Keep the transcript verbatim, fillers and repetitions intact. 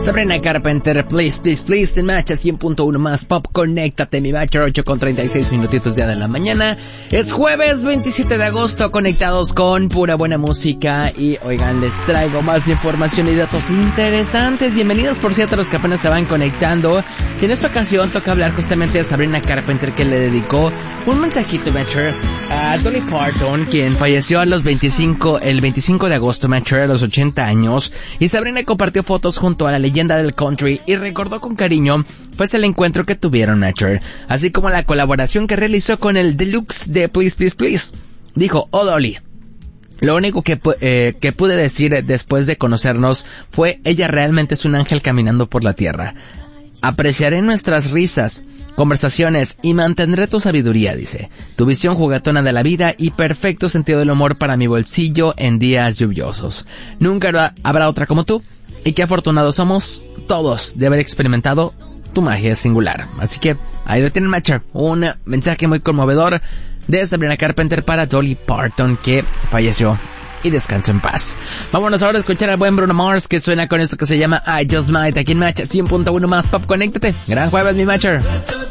Sabrina Carpenter, please, please, please, en Matcha cien punto uno más Pop, conéctate, mi Matcha, ocho con treinta y seis minutitos ya de la mañana. Es jueves veintisiete de agosto, conectados con pura buena música y, oigan, les traigo más información y datos interesantes. Bienvenidos, por cierto, a los que apenas se van conectando. Y en esta ocasión toca hablar justamente de Sabrina Carpenter, que le dedicó un mensajito, Matcha, a Dolly Parton, quien falleció a los veinticinco, el veinticinco de agosto, Matcha, a los ochenta años. Y Sabrina compartió fotos junto a la leyenda del country y recordó con cariño pues el encuentro que tuvieron, Nature, así como la colaboración que realizó con el Deluxe de Please Please Please. Dijo: oh Dolly, lo único que, eh, que pude decir después de conocernos fue: ella realmente es un ángel caminando por la tierra. Apreciaré nuestras risas, conversaciones y mantendré tu sabiduría, dice, tu visión juguetona de la vida y perfecto sentido del humor para mi bolsillo en días lluviosos. Nunca habrá otra como tú, y qué afortunados somos todos de haber experimentado tu magia singular. Así que ahí lo tienen, Matcha, un mensaje muy conmovedor de Sabrina Carpenter para Dolly Parton, que falleció y descansa en paz. Vámonos ahora a escuchar al buen Bruno Mars, que suena con esto que se llama I Just Might, aquí en Matcha cien punto uno más Pop. Conéctate. Gran jueves, mi Matcha.